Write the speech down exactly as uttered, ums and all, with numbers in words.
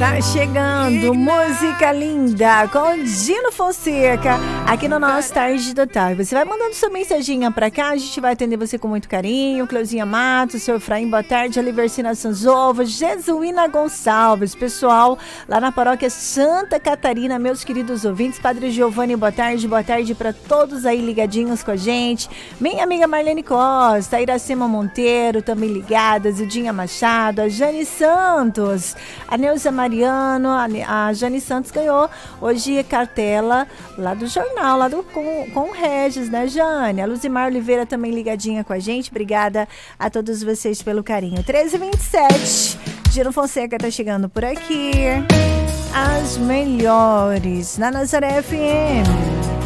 Tá chegando música linda com Dino Fonseca aqui no nosso Tarde do Tarde. Você vai mandando sua mensaginha pra cá, a gente vai atender você com muito carinho. Cleuzinha Matos, seu Efraim, boa tarde. Aliversina Sanzova, Jesuína Gonçalves, pessoal lá na paróquia Santa Catarina, meus queridos ouvintes. Padre Giovanni, boa tarde, boa tarde pra todos aí ligadinhos com a gente. Minha amiga Marlene Costa, Iracema Monteiro, também ligadas, Ildinha Machado, a Jane Santos, a Neuza Mariano, a Jane Santos ganhou hoje cartela lá do jornal, lá do, com, com o Regis, né, Jane? A Luzimar Oliveira também ligadinha com a gente. Obrigada a todos vocês pelo carinho. treze e vinte e sete, Dino Fonseca tá chegando por aqui. As melhores na Nazaré F M.